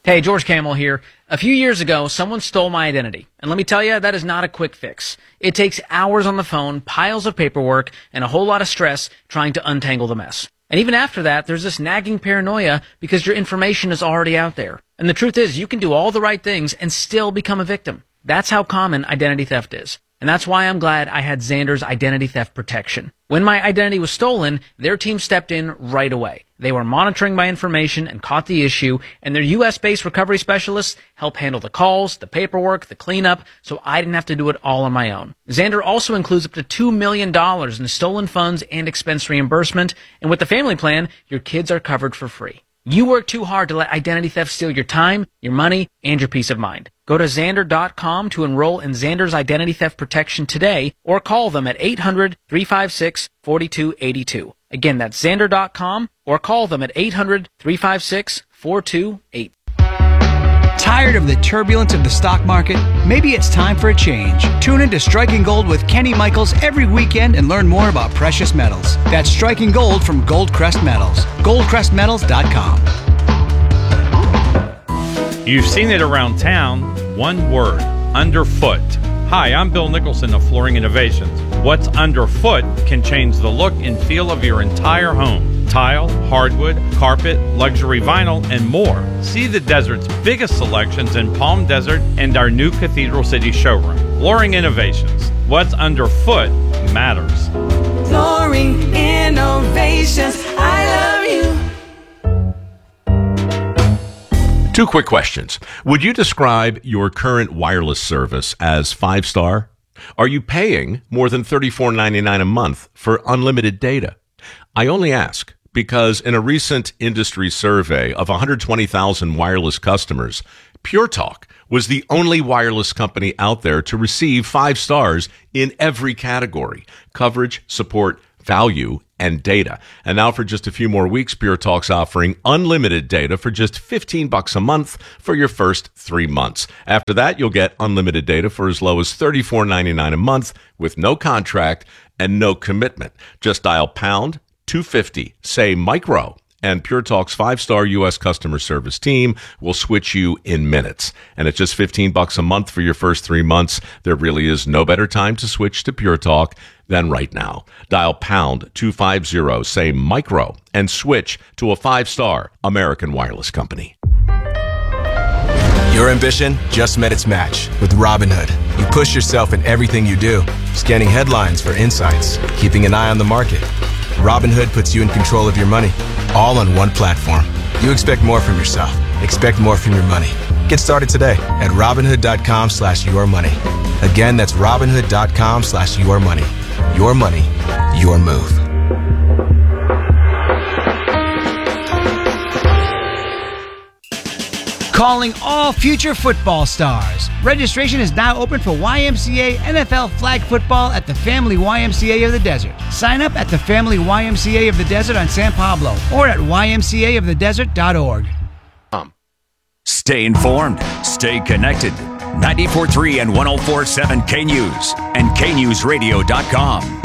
Hey, George Camel here. A few years ago, someone stole my identity. And let me tell you, that is not a quick fix. It takes hours on the phone, piles of paperwork, and a whole lot of stress trying to untangle the mess. And even after that, there's this nagging paranoia because your information is already out there. And the truth is, you can do all the right things and still become a victim. That's how common identity theft is. And that's why I'm glad I had Xander's identity theft protection. When my identity was stolen, their team stepped in right away. They were monitoring my information and caught the issue, and their U.S.-based recovery specialists helped handle the calls, the paperwork, the cleanup, so I didn't have to do it all on my own. Xander also includes up to $2 million in stolen funds and expense reimbursement, and with the family plan, your kids are covered for free. You work too hard to let identity theft steal your time, your money, and your peace of mind. Go to Xander.com to enroll in Xander's identity theft protection today, or call them at 800-356-4282. Again, that's Xander.com, or call them at 800-356-4282. Tired of the turbulence of the stock market? Maybe it's time for a change. Tune in to Striking Gold with Kenny Michaels every weekend and learn more about precious metals. That's Striking Gold from Goldcrest Metals. GoldcrestMetals.com. You've seen it around town. One word: underfoot. Hi, I'm Bill Nicholson of Flooring Innovations. What's underfoot can change the look and feel of your entire home. Tile, hardwood, carpet, luxury vinyl, and more. See the desert's biggest selections in Palm Desert and our new Cathedral City showroom. Flooring Innovations. What's underfoot matters. Flooring Innovations. I love you. Two quick questions. Would you describe your current wireless service as 5-star? Are you paying more than $34.99 a month for unlimited data? I only ask because in a recent industry survey of 120,000 wireless customers, Pure Talk was the only wireless company out there to receive 5 stars in every category: coverage, support, value, and data. And now for just a few more weeks, Pure Talk's offering unlimited data for just $15 a month for your first 3 months. After that, you'll get unlimited data for as low as $34.99 a month with no contract and no commitment. Just dial pound 250, say micro, and Pure Talk's 5-star U.S. customer service team will switch you in minutes. And at just $15 a month for your first 3 months, there really is no better time to switch to Pure Talk than right now. Dial pound 250, say micro, and switch to a 5-star American wireless company. Your ambition just met its match with Robinhood. You push yourself in everything you do, scanning headlines for insights, keeping an eye on the market. Robinhood puts you in control of your money, all on one platform. You expect more from yourself. Expect more from your money. Get started today at Robinhood.com/yourmoney. Again, that's Robinhood.com/yourmoney. Your money, your move. Calling all future football stars. Registration is now open for YMCA NFL flag football at the Family YMCA of the Desert. Sign up at the Family YMCA of the Desert on San Pablo or at ymcaofthedesert.org. Stay informed. Stay connected. 94.3 and 104.7 K-News and KNewsRadio.com.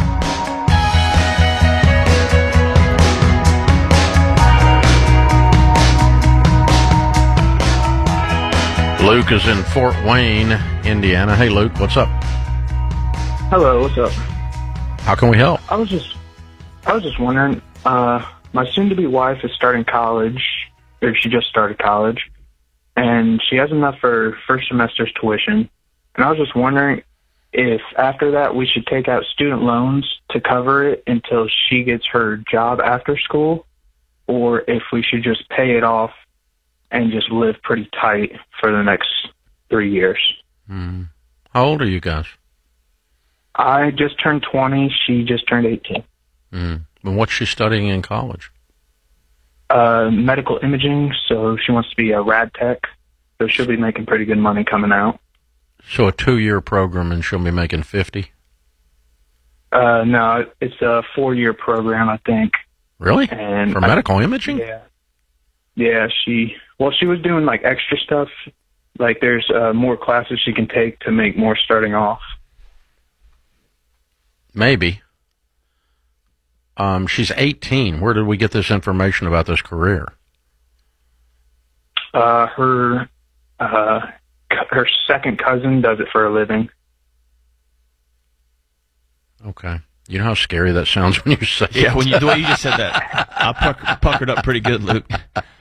Luke is in Fort Wayne, Indiana. Hey, Luke, what's up? Hello, what's up? How can we help? I was just wondering. My soon-to-be wife is starting college, or she just started college, and she has enough for first semester's tuition. And I was just wondering if after that we should take out student loans to cover it until she gets her job after school, or if we should just pay it off and just live pretty tight for the next 3 years. How old are you guys? I just turned 20. She just turned 18. And what's she studying in college? Medical imaging, so she wants to be a rad tech. So she'll be making pretty good money coming out. So a 2-year program and she'll be making 50? No, it's a 4-year program, I think. Really? And for medical imaging? Yeah. Yeah, she was doing like extra stuff. Like there's more classes she can take to make more starting off. Maybe. She's 18. Where did we get this information about this career? Her second cousin does it for a living. Okay. You know how scary that sounds when you say it? Yeah, the way you just said that, I puckered up pretty good, Luke.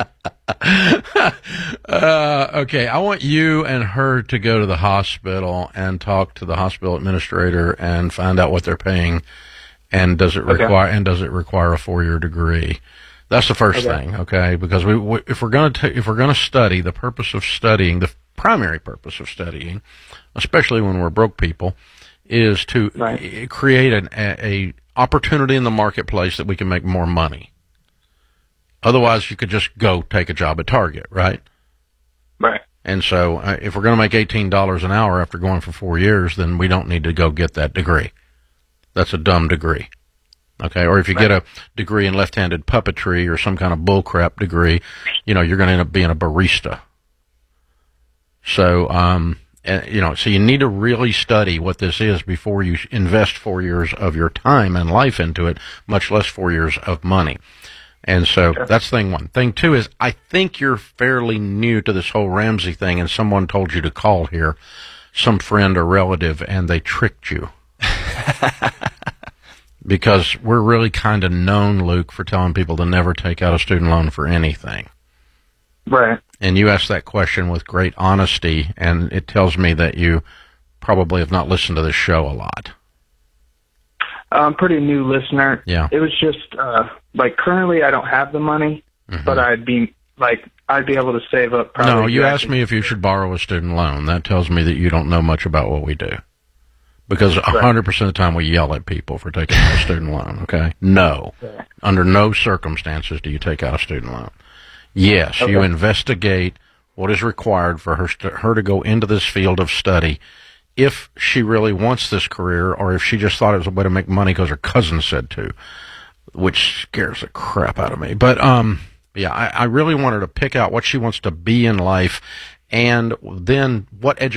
Okay, I want you and her to go to the hospital and talk to the hospital administrator and find out what they're paying, and does it require a 4-year degree? That's the first thing, okay? Because if we're going to study, the purpose of studying, the primary purpose of studying, especially when we're broke people, is to create a opportunity in the marketplace that we can make more money. Otherwise, you could just go take a job at Target, right? Right. And so if we're going to make $18 an hour after going for 4 years, then we don't need to go get that degree. That's a dumb degree. Okay? Or if you get a degree in left-handed puppetry or some kind of bullcrap degree, you're going to end up being a barista. So, so you need to really study what this is before you invest 4 years of your time and life into it, much less 4 years of money. And so that's thing one. Thing two is, I think you're fairly new to this whole Ramsey thing, and someone told you to call here, some friend or relative, and they tricked you. Because we're really kind of known, Luke, for telling people to never take out a student loan for anything. Right. And you asked that question with great honesty, and it tells me that you probably have not listened to this show a lot. I'm a pretty new listener. Yeah. It was just, currently I don't have the money, but I'd be able to save up probably. No, you asked me if you should borrow a student loan. That tells me that you don't know much about what we do. Because 100% of the time we yell at people for taking out a student loan, okay? No. Right. Under no circumstances do you take out a student loan. Yes, you investigate what is required for her to go into this field of study if she really wants this career, or if she just thought it was a way to make money because her cousin said to, which scares the crap out of me. But, I really want her to pick out what she wants to be in life, and then what education